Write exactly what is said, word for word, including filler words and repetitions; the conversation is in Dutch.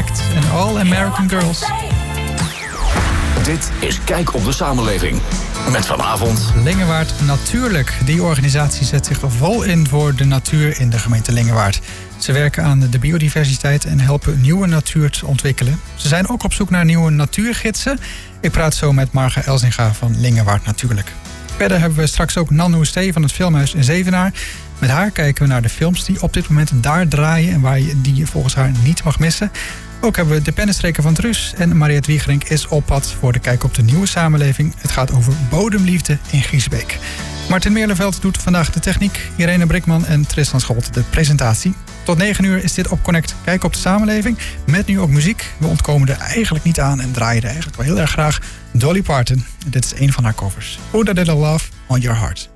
Connect en All American Girls. Dit is Kijk op de Samenleving. Met vanavond... Lingewaard Natuurlijk. Die organisatie zet zich vol in voor de natuur in de gemeente Lingewaard. Ze werken aan de biodiversiteit en helpen nieuwe natuur te ontwikkelen. Ze zijn ook op zoek naar nieuwe natuurgidsen. Ik praat zo met Marga Elzinga van Lingewaard Natuurlijk. Verder hebben we straks ook Nanne Oestee van het Filmhuis in Zevenaar. Met haar kijken we naar de films die op dit moment daar draaien en waar je die je volgens haar niet mag missen. Ook hebben we de pennenstreker van Truus en Mariette Wiegerink is op pad voor de Kijk op de Nieuwe Samenleving. Het gaat over bodemliefde in Giesbeek. Martin Meerleveld doet vandaag de techniek, Irene Brikman en Tristan Scholt de presentatie. Tot negen uur is dit op Connect Kijk op de Samenleving. Met nu ook muziek. We ontkomen er eigenlijk niet aan en draaien er eigenlijk wel heel erg graag Dolly Parton. Dit is een van haar covers. Put a Little Love on Your Heart.